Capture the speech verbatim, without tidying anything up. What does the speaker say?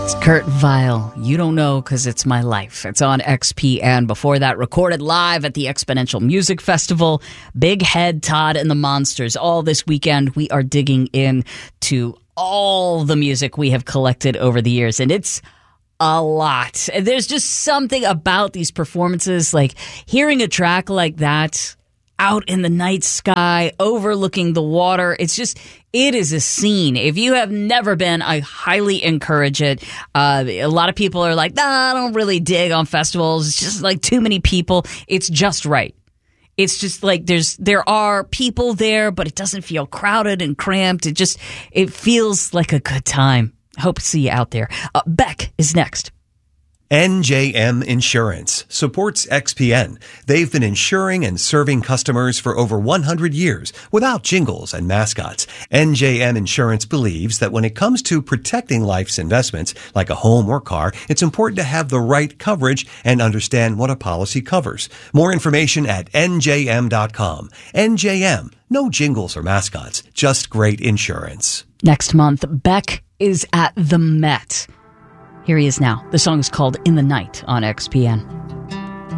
Kurt Vile, You Don't Know Because It's My Life. It's on X P N. Before that, recorded live at the Exponential Music Festival. Big Head, Todd and the Monsters. All this weekend, we are digging in to all the music we have collected over the years, and it's a lot. There's just something about these performances, like hearing a track like that out in the night sky, overlooking the water. It's just, it is a scene. If you have never been, I highly encourage it. Uh, a lot of people are like, nah, I don't really dig on festivals. It's just like too many people. It's just right. It's just like there's there are people there, but it doesn't feel crowded and cramped. It just, it feels like a good time. I hope to see you out there. Uh, Beck is next. N J M Insurance supports X P N. They've been insuring and serving customers for over one hundred years without jingles and mascots. N J M Insurance believes that when it comes to protecting life's investments, like a home or car, it's important to have the right coverage and understand what a policy covers. More information at N J M dot com. N J M, no jingles or mascots, just great insurance. Next month, Beck is at the Met. Here he is now. The song is called In the Night on X P N.